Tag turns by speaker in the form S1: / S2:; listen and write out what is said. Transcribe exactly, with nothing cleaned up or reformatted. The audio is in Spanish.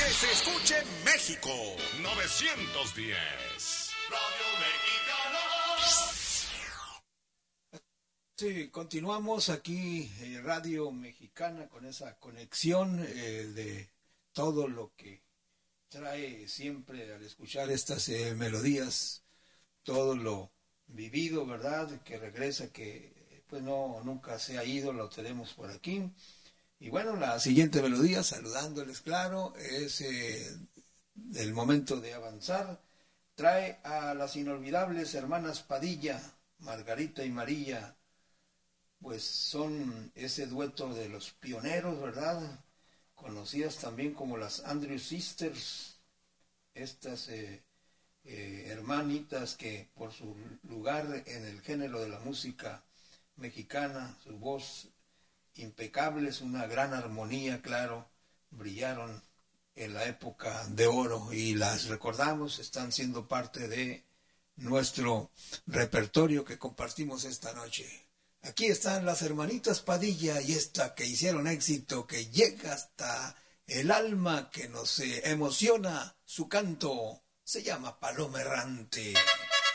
S1: Que se escuche México. novecientos diez. Radio Mexicana.
S2: Sí, continuamos aquí en Radio Mexicana con esa conexión eh, de todo lo que trae siempre al escuchar estas eh, melodías, todo lo vivido, ¿verdad? Que regresa, que pues no, nunca se ha ido, lo tenemos por aquí. Y bueno, la siguiente melodía, saludándoles, claro, es eh, el momento de avanzar. Trae a las inolvidables hermanas Padilla, Margarita y María, pues son ese dueto de los pioneros, ¿verdad? Conocidas también como las Andrews Sisters, estas eh, eh, hermanitas que por su lugar en el género de la música mexicana, su voz impecable, es una gran armonía, claro, brillaron en la época de oro y las recordamos, están siendo parte de nuestro repertorio que compartimos esta noche. Aquí están las hermanitas Padilla y esta que hicieron éxito, que llega hasta el alma, que nos eh, emociona. Su canto se llama Paloma Errante.